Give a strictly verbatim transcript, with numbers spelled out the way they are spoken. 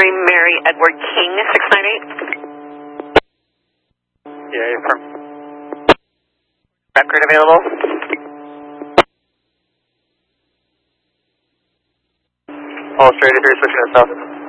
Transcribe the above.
three Mary Edward King, six nine eight. Yeah, from Record available. all straight if you're switching to south.